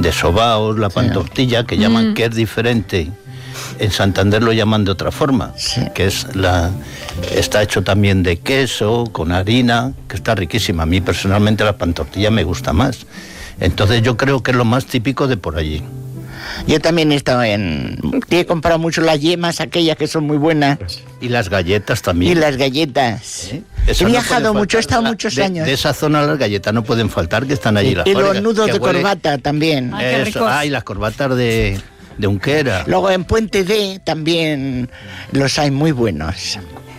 de sobaos, la pantortilla, que llaman que es diferente. En Santander lo llaman de otra forma, que está hecho también de queso, con harina, que está riquísima. A mí personalmente la pantortilla me gusta más. Entonces yo creo que es lo más típico de por allí. Yo también he comprado mucho las yemas, aquellas que son muy buenas. Y las galletas también. Y las galletas. He viajado mucho, he estado muchos años. De esa zona las galletas no pueden faltar, que están allí las fábricas. Y los nudos de corbata también. Y las corbatas de Unquera. Luego en Puente D también los hay muy buenos.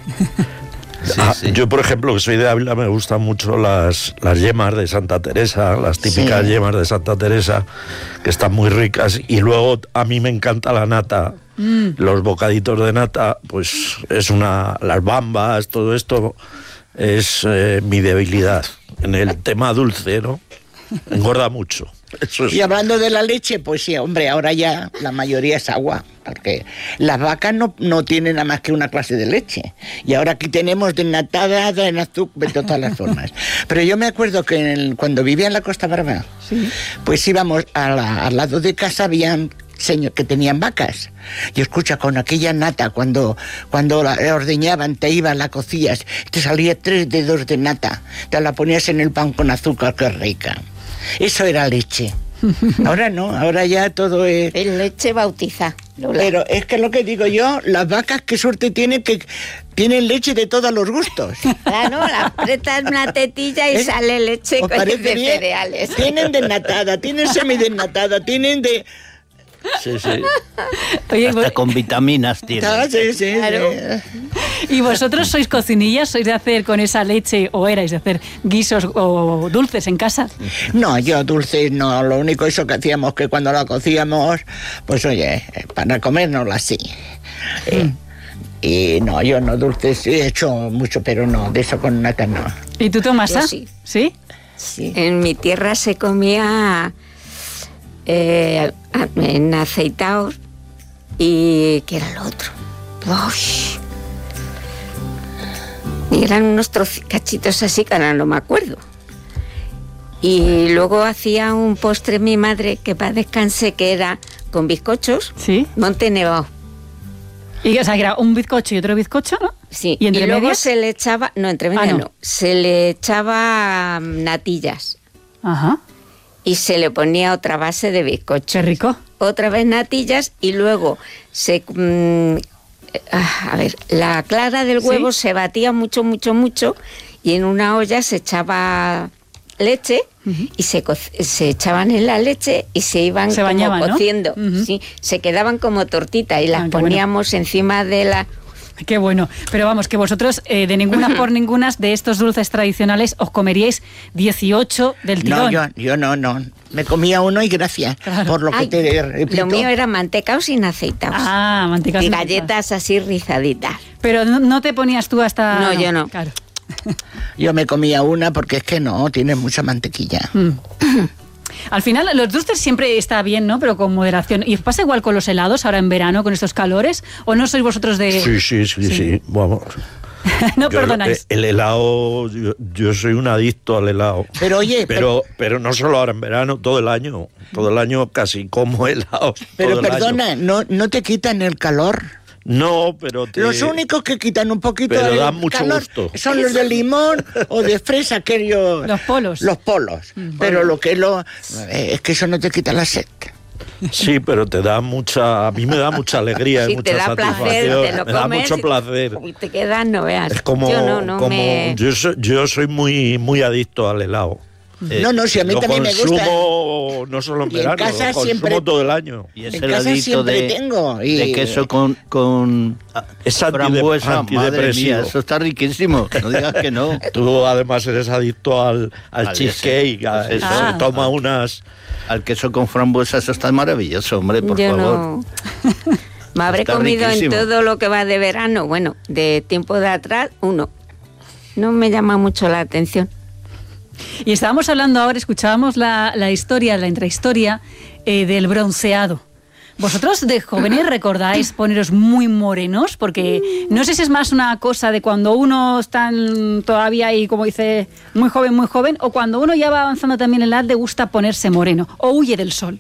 Yo, por ejemplo, que soy de Ávila, me gustan mucho las yemas de Santa Teresa, las típicas yemas de Santa Teresa, que están muy ricas. Y luego a mí me encanta la nata. Los bocaditos de nata, pues las bambas, todo esto es mi debilidad. En el tema dulce, ¿no? Engorda mucho. Eso es. Y hablando de la leche, pues sí, hombre, ahora ya la mayoría es agua, porque las vacas no tienen nada más que una clase de leche. Y ahora aquí tenemos desnatada, en azúcar, de todas las formas. Pero yo me acuerdo que cuando vivía en la Costa Brava, pues íbamos al lado de casa, habían señores que tenían vacas. Y escucha, con aquella nata, cuando la ordeñaban, te ibas, la cocías, te salía 3 dedos de nata, te la ponías en el pan con azúcar, qué rica. Eso era leche. Ahora no, ahora ya todo es leche bautizada. Pero es que lo que digo yo, las vacas qué suerte tienen, que tienen leche de todos los gustos. Claro, la apretas una tetilla y sale leche de cereales. Tienen desnatada, tienen semidesnatada, tienen de... Sí. Oye, hasta con vitaminas tiene. Sí. Claro. ¿Y vosotros sois cocinillas? ¿Sois de hacer con esa leche, o erais de hacer guisos o dulces en casa? No, yo dulces no. Lo único eso que hacíamos, que cuando la cocíamos, pues oye, para comérnosla así. Y no, yo no dulces, he hecho mucho, pero no, de eso con nata no. ¿Y tú, Tomasa? Sí. ¿Sí? Sí. En mi tierra se comía en aceitaos y ¿qué era lo otro? Y eran unos cachitos así que ahora no me acuerdo. Y luego hacía un postre mi madre, que para descanse, que era con bizcochos, Monte Nevado. Y o sea, que era un bizcocho y otro bizcocho, ¿no? Sí, y luego se le echaba, entre medias no, se le echaba natillas. Ajá. Y se le ponía otra base de bizcocho. Qué rico. Otra vez natillas y luego la clara del huevo se batía mucho y en una olla se echaba leche y se echaban en la leche y se iban bañaban, cociendo. ¿No? Sí, se quedaban como tortitas y las poníamos encima de la... Qué bueno. Pero vamos, que vosotros de ninguna por ninguna de estos dulces tradicionales os comeríais 18 del tirón. No, yo no. Me comía uno y gracias, por lo que te repito. Lo mío era mantecao sin aceitaos. Mantecao y sin galletas así rizaditas. Pero no te ponías tú hasta... No, yo no. Claro. Yo me comía una porque es que no, tiene mucha mantequilla. Al final, los dulces siempre está bien, ¿no? Pero con moderación. ¿Y os pasa igual con los helados ahora en verano, con estos calores? ¿O no sois vosotros de...? Sí. Vamos. No perdonáis. El helado, yo soy un adicto al helado. Pero oye... Pero no solo ahora en verano, todo el año casi como helado. Pero perdona, ¿no te quitan el calor? No, pero los únicos que quitan un poquito pero el dan mucho calor gusto. Son los de limón o de fresa, aquellos... Los polos. Pero lo que es que eso no te quita la sed. Sí, pero te da mucha... A mí me da mucha alegría y mucha satisfacción. Placer, me da mucho placer. Y te quedas, no veas. Es como... Yo soy muy adicto al helado. No, si a mí también me gusta. No solo en verano, en casa lo consumo siempre, todo el año. Y ese heladito de queso con es frambuesa, antidepresivo. Madre mía, eso está riquísimo, no digas que no. Tú además eres adicto al cheesecake, toma unas... Al queso con frambuesa, eso está maravilloso, hombre, por favor. No. Me habré comido riquísimo. En todo lo que va de verano, bueno, de tiempo de atrás, uno. No me llama mucho la atención. Y estábamos hablando ahora, escuchábamos la intrahistoria del bronceado. ¿Vosotros de jóvenes recordáis poneros muy morenos? Porque no sé si es más una cosa de cuando uno está todavía ahí, como dice, muy joven, o cuando uno ya va avanzando también en la edad, le gusta ponerse moreno, o huye del sol.